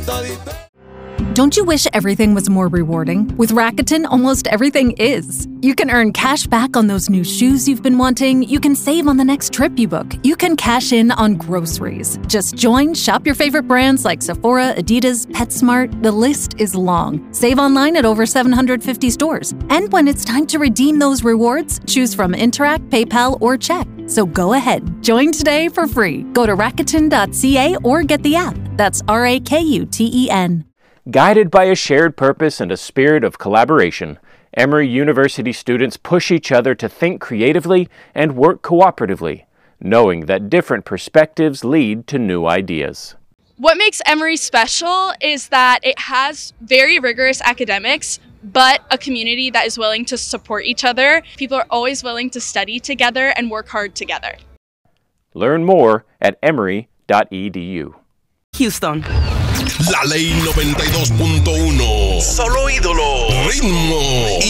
Don't you wish everything was more rewarding? With Rakuten, almost everything is. You can earn cash back on those new shoes you've been wanting. You can save on the next trip you book. You can cash in on groceries. Just join, shop your favorite brands like Sephora, Adidas, PetSmart. The list is long. Save online at over 750 stores. And when it's time to redeem those rewards, choose from Interac, PayPal, or check. So go ahead. Join today for free. Go to Rakuten.ca or get the app. That's Rakuten. Guided by a shared purpose and a spirit of collaboration, Emory University students push each other to think creatively and work cooperatively, knowing that different perspectives lead to new ideas. What makes Emory special is that it has very rigorous academics, but a community that is willing to support each other. People are always willing to study together and work hard together. Learn more at emory.edu. Houston. La Ley 92.1. Solo ídolo, ritmo